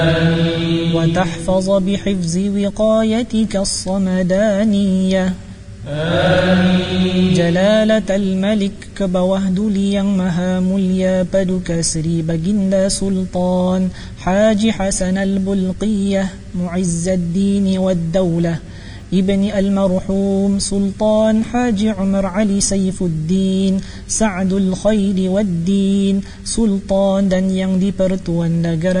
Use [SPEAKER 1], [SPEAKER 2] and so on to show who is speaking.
[SPEAKER 1] وتحفظ بحفظ وقايتك الصمدانية جلالة الملك كبوهد ليang maha mulia paduka Sri Baginda Sultan Haji Hasan al-Bulqiyah معز الدين والدولة ابن المرحوم سلطان حاج عمر علي سيف الدين سعد الخير والدين Sultan dan yang di Pertuan Negara